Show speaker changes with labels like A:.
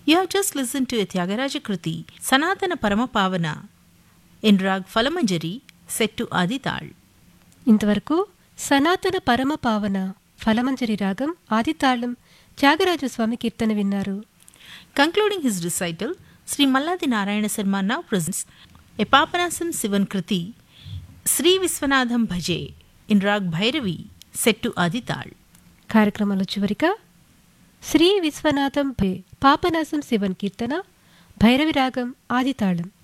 A: You have just listened to a Tyagaraja Kruti, Sanatana Paramapavana, in Rag Falamanjari, set to Adital.
B: ఇంతవరకు సనాతన పరమ పావన ఫలమంజరి రాగం ఆదితాళం త్యాగరాజ స్వామి కీర్తన విన్నారు.
A: Concluding his recital, Sri Malladi Narayana Sarma now presents a Papanasam Sivan Kriti, Sri Viswanadham Bhaje, in Rag Bhairavi, set to Adital.
B: కార్యక్రమంలో చివరిగా శ్రీ విశ్వనాథం పాపనాశం శివన్ కీర్తన భైరవి రాగం ఆదితాళం.